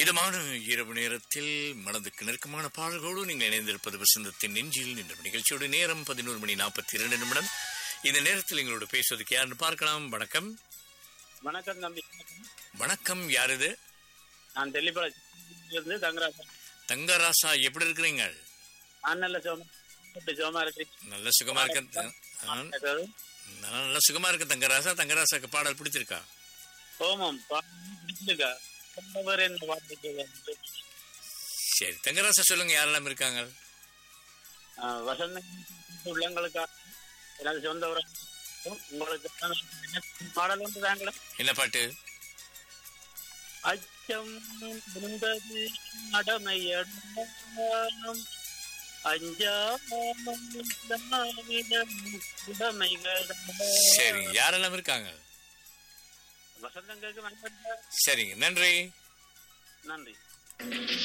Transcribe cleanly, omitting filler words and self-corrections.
இதமான இரவு நேரத்தில் மனதுக்கு நெருக்கமான பாடல்களோடு நீங்கள் இணைந்திருப்பது வசந்தத்தின் நெஞ்சில் என்ற நிகழ்ச்சியோட நேரம் 11:42. இந்த நேரத்தில் எங்களோட பேசுவதற்கு யாருன்னு பார்க்கலாம். வணக்கம். வணக்கம் தம்பி. வணக்கம், யார் இது? நான் தெல்லிப்பாளையத்திலிருந்து தங்கராசா. தங்கராசா, எப்படி இருக்கிறீங்க? நான் நல்ல சுகமா இருக்கேன். நல்ல சுகமா இருக்க. நல்ல சுகமா இருக்க தங்கராசா. தங்கராசாக்கு பாடல் பிடிச்சிருக்கா? ஓமம் பிடிச்சிருக்கா? சரி தங்கராசா, சொல்லுங்க, யாரெல்லாம் இருக்காங்க? வசந்த உள்ளங்களுக்கா, எனது சொந்த உங்களுக்கு பாடல் வந்து தாங்களா? என்ன பாட்டு? அச்சம் இருந்தது அடமையடும் அஞ்சாமம் உடைமைகள். சரி, யாரெல்லாம் இருக்காங்க? வசந்தங்களுக்கு சரிங்க, நன்றி. நன்றி.